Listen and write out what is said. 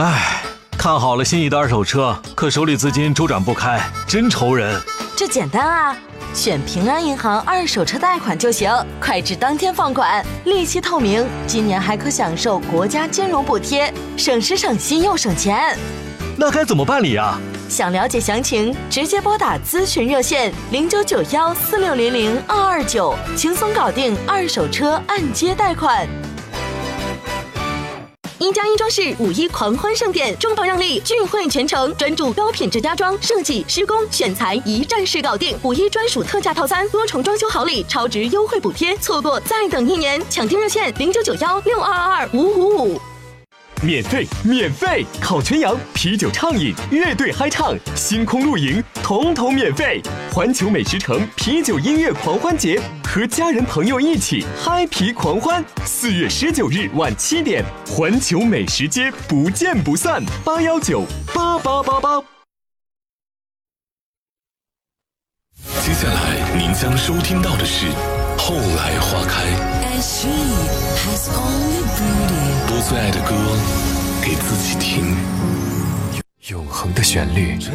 唉，看好了心仪的二手车，可手里资金周转不开，真愁人。 这简单啊，选平安银行二手车贷款就行，快至当天放款，利息透明，今年还可享受国家金融补贴，省时省心又省钱。 那该怎么办理啊？ 想了解详情，直接拨打咨询热线099146002229，轻松搞定二手车按揭贷款。1+1装饰5·1狂欢盛典，中保让利，聚会全程，专注高品质家装设计、施工、选材，一站式搞定。5·1专属特价套餐，多重装修好礼，超值优惠补贴，错过再等1年，抢订热线0991622555。 免费！烤全羊、啤酒畅饮、乐队嗨唱、星空露营，统统免费！环球美食城啤酒音乐狂欢节，和家人朋友一起嗨皮狂欢。4月19日晚7点，环球美食街不见不散！8198888。 接下来您将收听到的是《后来花开》。播最爱的歌给自己听， 永恒的旋律。